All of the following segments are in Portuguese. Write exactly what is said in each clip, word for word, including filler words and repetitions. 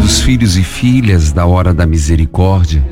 Queridos filhos e filhas da Hora da Misericórdia,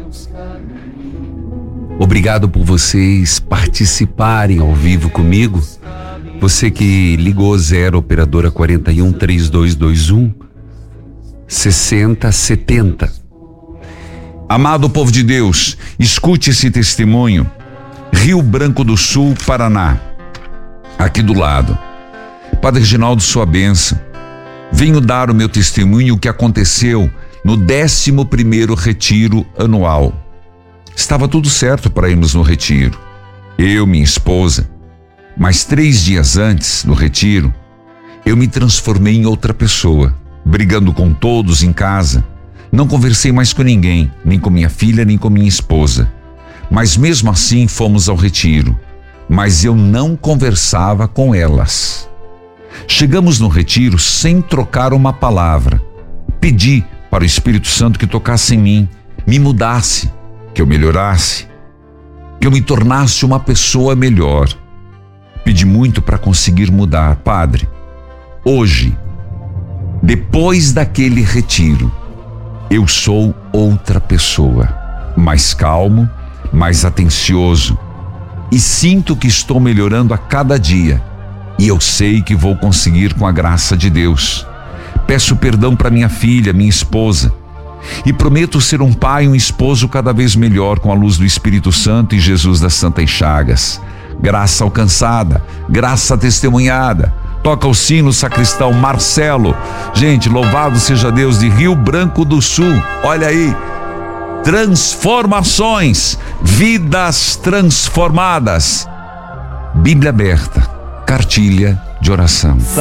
obrigado por vocês participarem ao vivo comigo. Você que ligou zero operadora quarenta e um, trinta e dois vinte e um, sessenta setenta. Amado povo de Deus, escute esse testemunho. Rio Branco do Sul, Paraná, aqui do lado. Padre Reginaldo, sua bênção. Venho dar o meu testemunho, o que aconteceu no décimo primeiro retiro anual. Estava tudo certo para irmos no retiro. Eu, minha esposa. Mas três dias antes do retiro, eu me transformei em outra pessoa, brigando com todos em casa. Não conversei mais com ninguém, nem com minha filha, nem com minha esposa. Mas mesmo assim fomos ao retiro. Mas eu não conversava com elas. Chegamos no retiro sem trocar uma palavra. Pedi para o Espírito Santo que tocasse em mim, me mudasse, que eu melhorasse, que eu me tornasse uma pessoa melhor. Pedi muito para conseguir mudar. Padre, hoje, depois daquele retiro, eu sou outra pessoa, mais calmo, mais atencioso, e sinto que estou melhorando a cada dia, e eu sei que vou conseguir com a graça de Deus. Peço perdão para minha filha, minha esposa, e prometo ser um pai e um esposo cada vez melhor com a luz do Espírito Santo e Jesus das Santas Chagas. Graça alcançada, graça testemunhada. Toca o sino, sacristão Marcelo. Gente, louvado seja Deus, de Rio Branco do Sul. Olha aí, transformações, vidas transformadas. Bíblia aberta, cartilha de oração.